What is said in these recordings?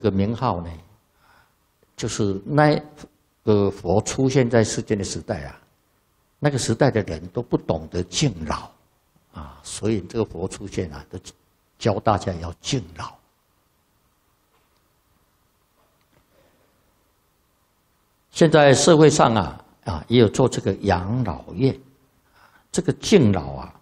这个名号呢，就是那个佛出现在世间的时代啊，那个时代的人都不懂得敬老啊，所以这个佛出现啊，都教大家要敬老。现在社会上也有做这个养老院，这个敬老啊。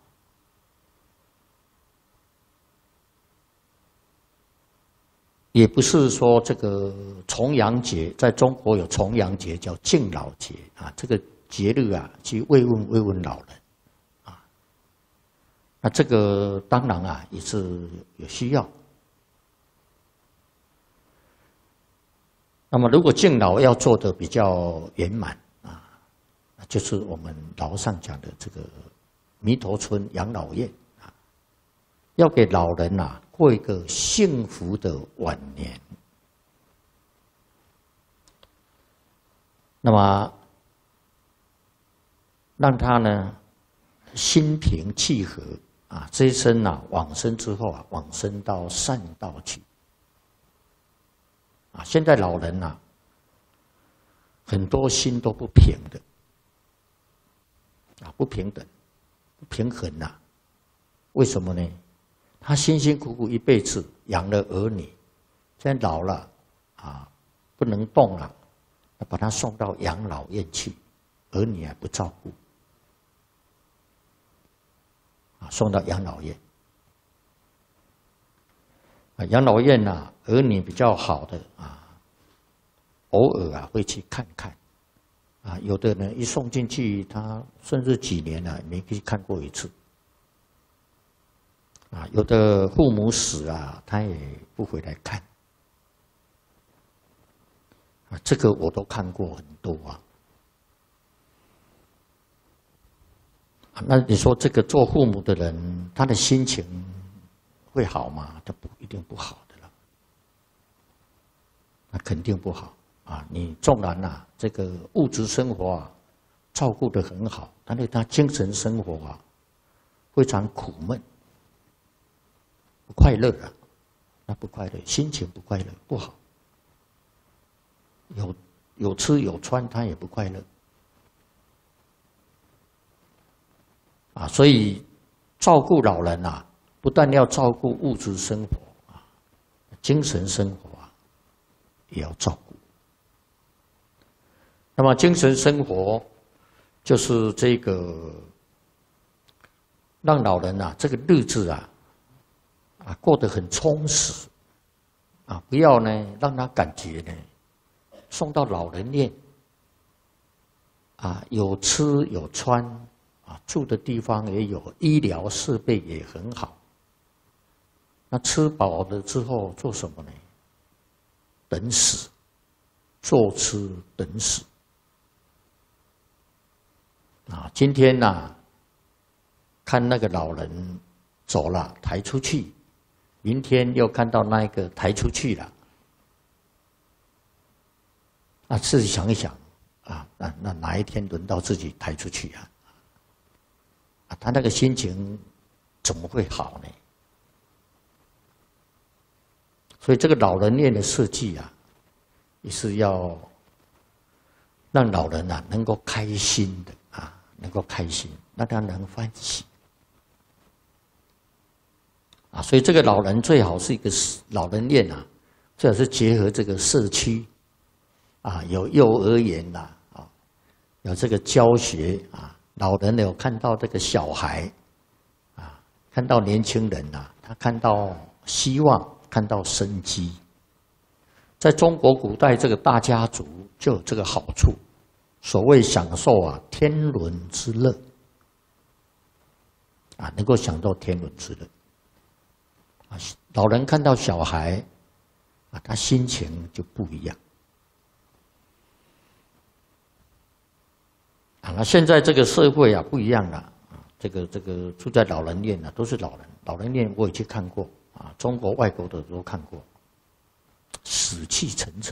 也不是说这个重阳节，在中国有重阳节叫敬老节啊，这个节日啊去慰问老人啊，那这个当然也是有需要。那么如果敬老要做的比较圆满啊，就是我们老上讲的这个弥陀村养老院啊，要给老人过一个幸福的晚年。那么让他呢心平气和啊，这一生往生之后往生到善道去。啊，现在老人很多心都不平的，不平等、不平衡为什么呢？他辛辛苦苦一辈子养了儿女，现在老了不能动了，把他送到养老院去，儿女还不照顾，送到养老院。养老院儿女比较好的偶尔会去看看，有的人一送进去，他甚至几年没去看过一次。有的父母死他也不回来看。这个我都看过很多那你说这个做父母的人，他的心情会好吗？他一定不好的了。那肯定不好你纵然这个物质生活照顾得很好，但是他精神生活非常苦闷。不快乐那不快乐，心情不快乐，不好。有吃有穿，他也不快乐。所以照顾老人不但要照顾物质生活精神生活也要照顾。那么精神生活就是这个让老人这个日子过得很充实不要呢让他感觉呢送到老人院有吃有穿住的地方也有，医疗设备也很好。那吃饱了之后做什么呢？等死，坐吃等死。今天看那个老人走了抬出去，明天又看到那一个抬出去了，自己想一想那哪一天轮到自己抬出去他那个心情怎么会好呢？所以这个老人院的设计也是要让老人能够开心的能够开心，让他能欢喜所以这个老人最好是一个老人院最好是结合这个社区有幼儿园有这个教学老人有看到这个小孩看到年轻人他看到希望，看到生机。在中国古代这个大家族就有这个好处，所谓享受天伦之乐能够享受天伦之乐老人看到小孩他心情就不一样那现在这个社会不一样了这个住在老人院都是老人，老人院我也去看过中国外国的都看过，死气沉沉。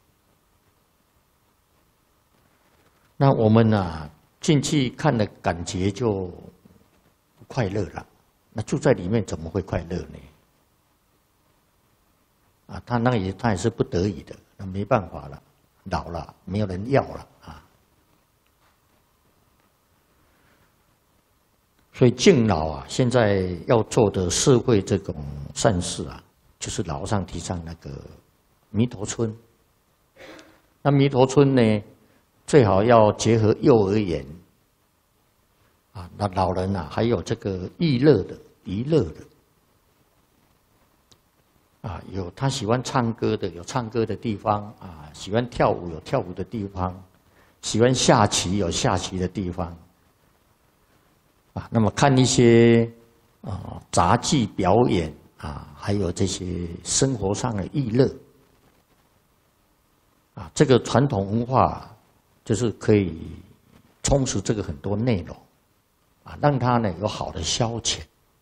那我们进去看的感觉就不快乐了，那住在里面怎么会快乐呢？ 啊，他也是不得已的，那没办法了，老了没有人要了啊。所以敬老啊，现在要做的社会这种善事啊，就是老上提倡那个弥陀村。那弥陀村呢，最好要结合幼儿园啊，那老人啊，还有这个娱乐的。啊，有他喜欢唱歌的，有唱歌的地方啊；喜欢跳舞，有跳舞的地方；喜欢下棋，有下棋的地方。啊，那么看一些杂技表演啊，还有这些生活上的娱乐啊，这个传统文化就是可以充实这个很多内容啊，让它呢有好的消遣。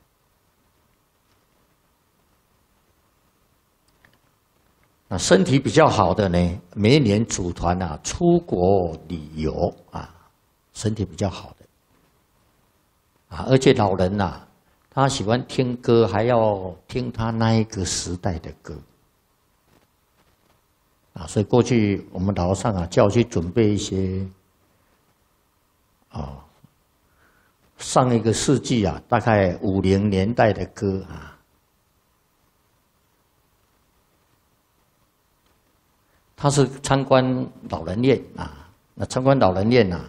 那身体比较好的呢，每一年组团啊出国旅游啊，身体比较好的啊，而且老人呐，他喜欢听歌，还要听他那一个时代的歌啊，所以过去我们老上啊叫我去准备一些上一个世纪啊，大概50年代的歌啊。他是参观老人院啊，那参观老人院呐，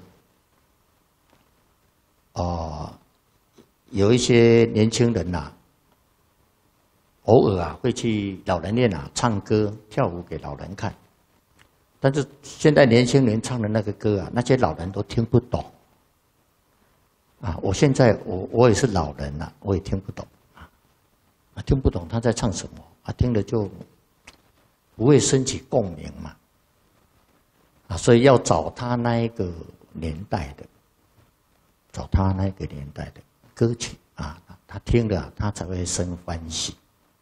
有一些年轻人呐，偶尔啊会去老人院啊唱歌跳舞给老人看，但是现在年轻人唱的那个歌啊，那些老人都听不懂啊。我现在我也是老人了，我也听不懂啊，听不懂他在唱什么啊，听了就不会升起共鸣嘛，啊，所以要找他那一个年代的，找他那个年代的歌曲啊，他听了他才会生欢喜，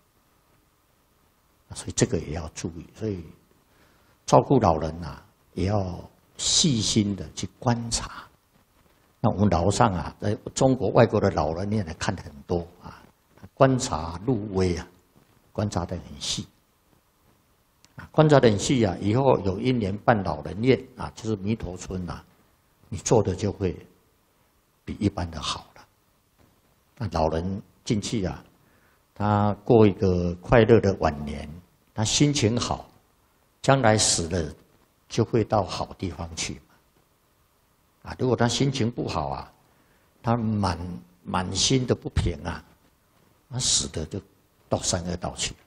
所以这个也要注意。所以照顾老人啊，也要细心的去观察。那我们老上啊，在中国、外国的老人院呢看很多啊，观察入微啊，观察得很细。观察得很细啊，以后有1年办老人院啊，就是弥陀村啊，你做的就会比一般的好了。那老人进去啊，他过一个快乐的晚年，他心情好，将来死了就会到好地方去嘛。啊，如果他心情不好啊，他满心的不平啊，他死的就到三恶道去了。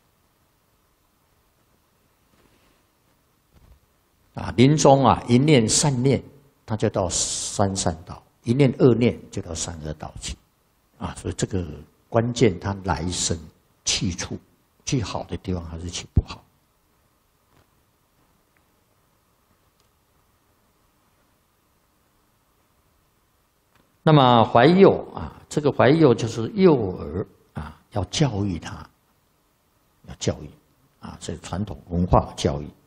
啊，临终啊，一念善念，他就到三善道；一念恶念，就到三恶道去。啊，所以这个关键，他来生去处，去好的地方还是去不好。那么怀幼啊，这个怀幼就是幼儿啊，要教育他，要教育啊，这是传统文化教育。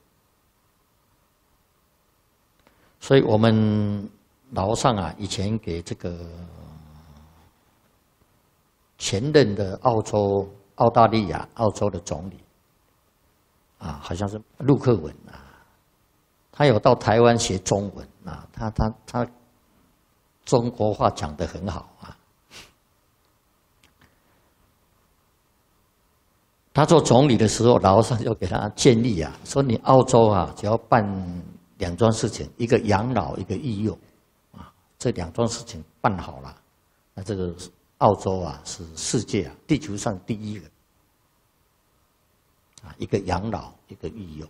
所以我们老上啊，以前给这个前任的澳大利亚、澳洲的总理啊，好像是陆克文啊，他有到台湾学中文啊，他中国话讲得很好啊。他做总理的时候，老上就给他建议啊，说你澳洲啊，只要办2桩事情，一个养老，一个育幼，啊，这2桩事情办好了，那这个澳洲啊是世界啊地球上第1个，啊，一个养老，一个育幼。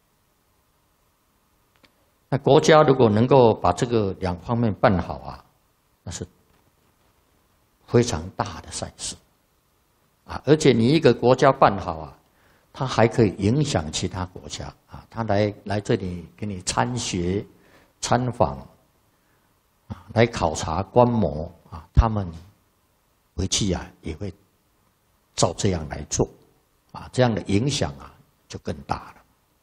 那国家如果能够把这个2方面办好啊，那是非常大的善事，啊，而且你一个国家办好啊，它还可以影响其他国家啊，他来这里给你参学、参访，啊，来考察、观摩啊，他们回去啊也会照这样来做，啊，这样的影响啊就更大了。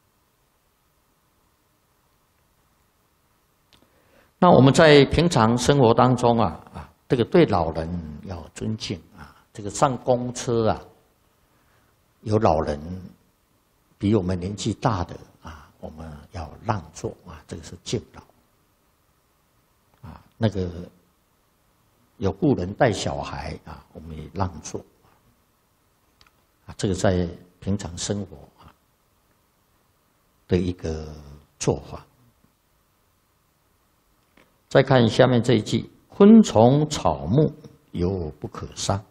那我们在平常生活当中啊，这个对老人要尊敬啊，这个上公车啊，有老人比我们年纪大的啊，我们要让座啊，这个是敬老。啊，那个有故人带小孩啊，我们也让座。啊，这个在平常生活啊的一个做法。再看下面这一句：昆虫草木有不可伤。